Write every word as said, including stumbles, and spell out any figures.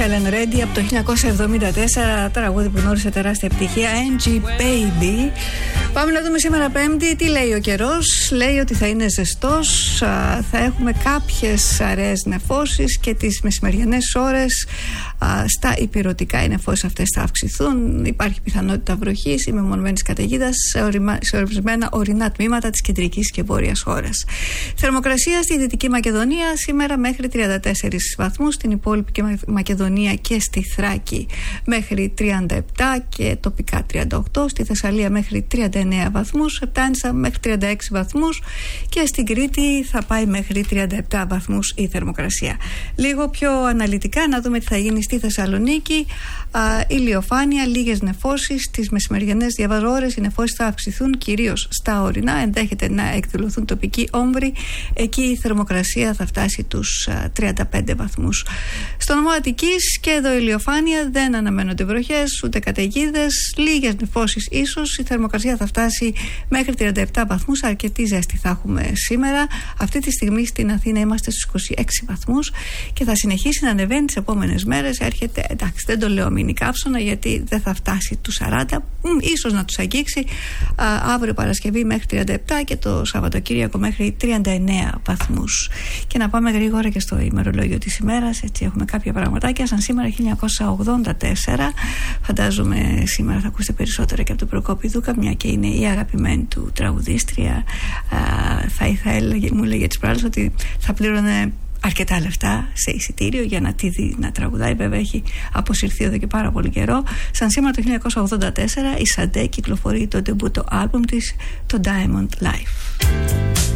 Helen Reddy από το χίλια εννιακόσια εβδομήντα τέσσερα, τραγούδι που γνώρισε τεράστια επιτυχία, Angie Baby. Πάμε να δούμε σήμερα Πέμπτη τι λέει ο καιρός. Λέει ότι θα είναι ζεστός, θα έχουμε κάποιες αραιές νεφώσεις και τις μεσημεριανές ώρες στα ηπειρωτικά οι νεφώσεις αυτές θα αυξηθούν. Υπάρχει πιθανότητα βροχής ή μεμονωμένης καταιγίδας σε ορισμένα ορεινά τμήματα της κεντρικής και βόρειας χώρας. Θερμοκρασία στη Δυτική Μακεδονία σήμερα μέχρι τριάντα τέσσερις βαθμούς, στην υπόλοιπη Μακεδονία και στη Θράκη μέχρι τριάντα επτά και τοπικά τριάντα οκτώ, στη Θεσσαλία μέχρι τριάντα εννέα βαθμούς, Επτάνησα μέχρι τριάντα έξι βαθμούς και στην Κρήτη θα πάει μέχρι τριάντα επτά βαθμούς η θερμοκρασία. Λίγο πιο αναλυτικά να δούμε τι θα γίνει στη Θεσσαλονίκη. Α, ηλιοφάνεια, λίγες νεφώσεις. Στις μεσημεριανές διαβαζόρες οι νεφώσεις θα αυξηθούν κυρίως στα ορεινά, ενδέχεται να εκδηλωθούν τοπικοί όμβροι. Εκεί η θερμοκρασία θα φτάσει τους α, τριάντα πέντε βαθμούς. Στο νομό Αττικής και εδώ ηλιοφάνεια, δεν αναμένονται βροχές ούτε καταιγίδες, λίγες νεφώσεις ίσως. Η θερμοκρασία θα φτάσει μέχρι τριάντα επτά βαθμούς, αρκετή ζέστη θα έχουμε σήμερα. Αυτή τη στιγμή στην Αθήνα είμαστε στους είκοσι έξι βαθμούς και θα συνεχίσει να ανεβαίνει τις επόμενες μέρες. Έρχεται, εντάξει, δεν το λέω μίνι καύσωνα γιατί δεν θα φτάσει τους σαράντα, μ, ίσως να τους αγγίξει. Α, αύριο Παρασκευή μέχρι τριάντα επτά και το Σαββατοκύριακο μέχρι τριάντα εννέα βαθμούς. Και να πάμε γρήγορα και στο ημερολόγιο της ημέρας, έτσι έχουμε κάποια πραγματάκια. Σαν σήμερα χίλια εννιακόσια ογδόντα τέσσερα, φαντάζομαι σήμερα θα ακούσετε περισσότερα και από τον Προκόπη Δούκα, μια και είναι η αγαπημένη του τραγουδίστρια. Α, θα ήθελα, μου έλεγε τις προάλλες ότι θα πλήρωνε αρκετά λεφτά σε εισιτήριο για να τη δει να τραγουδάει. Βέβαια έχει αποσυρθεί εδώ και πάρα πολύ καιρό. Σαν σήμερα το χίλια εννιακόσια ογδόντα τέσσερα η Σαντέ κυκλοφορεί το ντεμπούτο άλμπουμ της, το Diamond Life.